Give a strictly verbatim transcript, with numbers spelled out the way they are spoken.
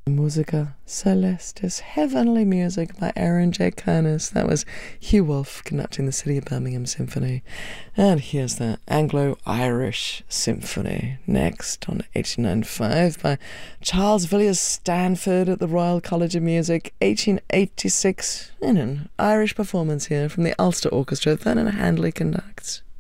Musica Celestis, Heavenly Music by Aaron J. Kernis. That was Hugh Wolf conducting the City of Birmingham Symphony. And here's the Anglo-Irish Symphony next on eighty-nine point five by Charles Villiers Stanford at the Royal College of Music, eighteen eighty-six, in an Irish performance here from the Ulster Orchestra that Vernon Handley conducts.